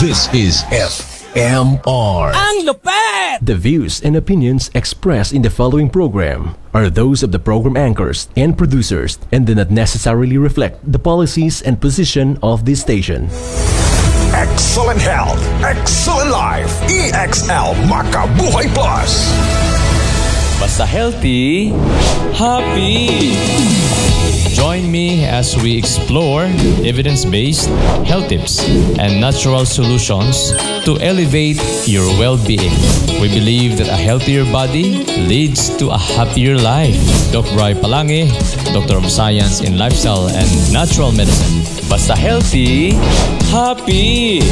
This is FMR. Ang lupet! The views and opinions expressed in the following program are those of the program anchors and producers and do not necessarily reflect the policies and position of this station. Excellent health, excellent life. EXL Makabuhay Plus. Basta healthy, happy. Join me as we explore evidence-based health tips and natural solutions to elevate your well-being. We believe that a healthier body leads to a happier life. Dr. Ray Palangi, Doctor of Science in Lifestyle and Natural Medicine. Basta healthy, happy.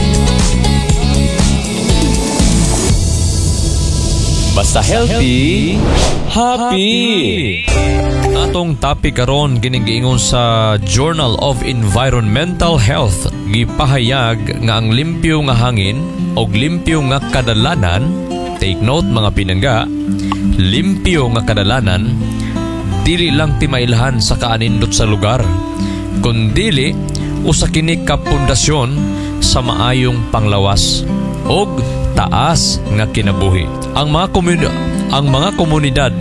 Basta healthy, happy. Atong topic karon giningiingon sa Journal of Environmental Health, gipahayag nga ang limpyo nga hangin o limpyo nga kadalanan, take note mga pinangga, limpyo nga kadalanan dili lang timailhan sa kaanindot sa lugar, kundili usa kini ka pundasyon sa maayong panglawas og taas nga kinabuhi. Ang mga komunidad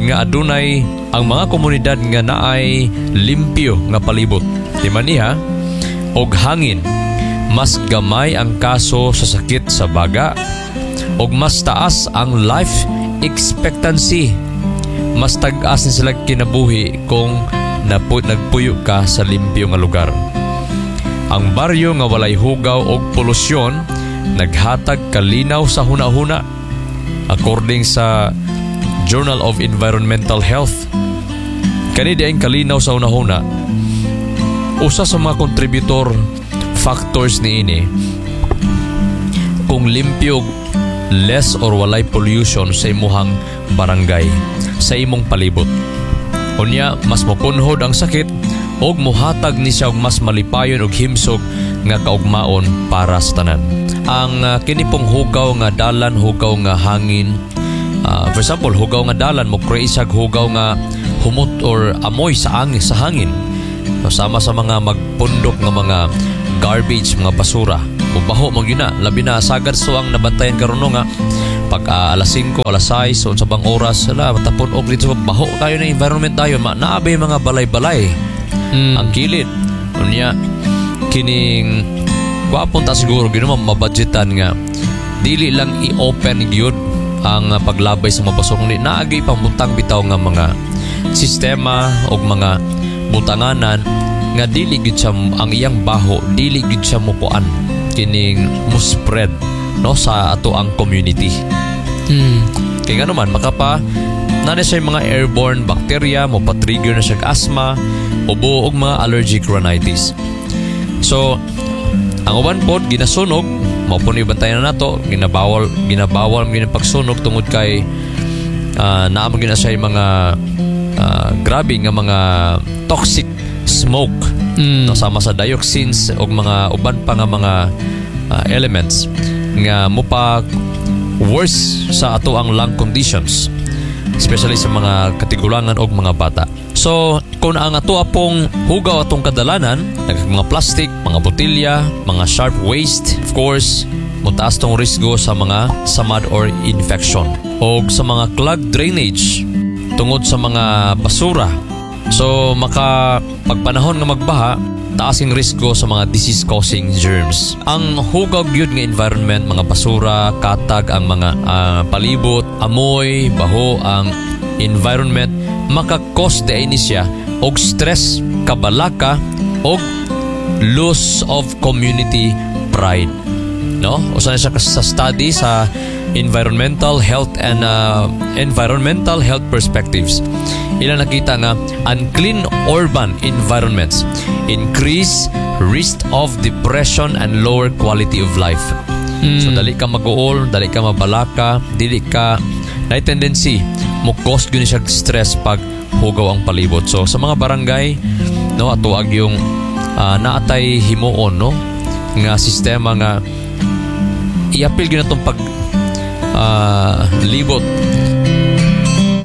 nga naay limpyo nga palibot, di man niya, og hangin, mas gamay ang kaso sa sakit sa baga, og mas taas ang life expectancy. Mas tag-as ni sila kinabuhi kung nagpuyo ka sa limpyo nga lugar. Ang baryo nga walay hugaw og polusyon naghatag kalinaw sa hunahuna. According sa Journal of Environmental Health, kani diayng kalinaw sa hunahuna, usa sa mga contributor factors niini kung limpyo, less or walay pollution sa imuhang barangay, sa imong palibot. Unya, mas mapunhod ang sakit og muhatag ni siya og mas malipayon og himsog nga kaugmaon para sa tanan. Ang kinipong hugaw nga dalan, hugaw nga hangin, for example, hugaw nga dalan mo kreisag hugaw nga humot or amoy sa hangin. Sama sa mga magpundok nga mga garbage, mga basura. Mubaho mo yun na, labi na sagad so ang nabantayan karon nga pag alas 5, alas 6, sa bang oras, matapon og dito baho kayo na environment tayo, naabay mga balay-balay. Ang kilid. Unya, kining wapunta siguro ginawa mabudgetan nga dili lang i-open gyud ang paglabay sa mga basura, ni naagay pambutang bitaw nga mga sistema og mga butanganan nga dili gyud siya ang iyang baho, dili gyud siya mukuan kining mo spread no sa ato ang community. Kaya nga naman makapa na siya mga airborne bacteria, mo pa-trigger na siya asthma, ubo og mga allergic rhinitis. So ang uban pod ginasunog, mao po ni bantayan na nato, ginabawal mga pagsunog tungod kay naamang ginasay mga grabe nga mga toxic smoke, no, sama sa dioxins o mga uban pa nga mga elements nga mupa worse sa ato ang lung conditions, especially sa mga katigulangan o mga bata. So, kung ang ato apong hugaw atong kadalanan, mga plastic, mga botilya, mga sharp waste, of course, mutaas tong risgo sa mga samad or infection. O sa mga clogged drainage, tungod sa mga basura. So, pagpanahon nga magbaha, taas ang risgo sa mga disease-causing germs. Ang hugaw gyud nga environment, mga basura, katag ang mga palibot, amoy, baho ang environment, makakos ni siya og stress, kabalaka og loss of community pride, no? Usa na siya sa study sa environmental health and environmental health perspectives. Ilan nakita nga unclean urban environments increase risk of depression and lower quality of life. So dali ka mag-uol, dali ka mabalaka, dili ka na tendency mo cause gyud siya stress pag hugaw ang palibot. So sa mga barangay, no, ato ag yung naatay himuon, no, nga sistema nga iapil gyud natong pag libot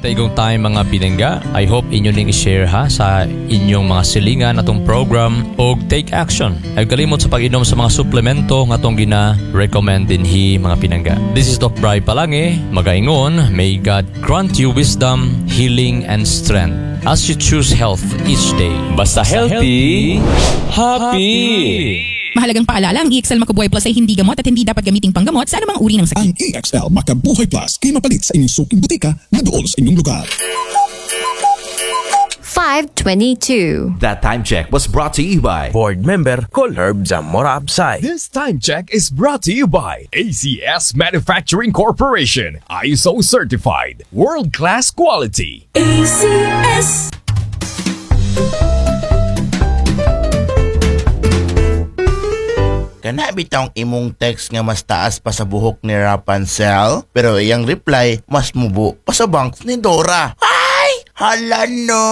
Taigong time mga pinangga. I hope inyo ning i-share ha sa inyong mga silingan atong program o take action. Ay kalimot sa pag-inom sa mga suplemento nga atong gina-recommend dinhi mga pinangga. This is Doc Bri Palange. Magaingon, may God grant you wisdom, healing, and strength as you choose health each day. Basta healthy, happy! Mahalagang paalala, ang EXL Makabuhay Plus ay hindi gamot at hindi dapat gamiting panggamot sa anumang uri ng sakit. Ang EXL Makabuhay Plus kay mapalit sa inyong suking butika na dool sa inyong lugar. 522. That time check was brought to you by Board member Colherb Zamora Absay. This time check is brought to you by ACS Manufacturing Corporation. ISO certified. World-class quality. ACS. Kana bitong imong text nga mas taas pa sa buhok ni Rapunzel, pero iyang reply mas mubo pa sa bangs ni Dora. Ay! Hala no!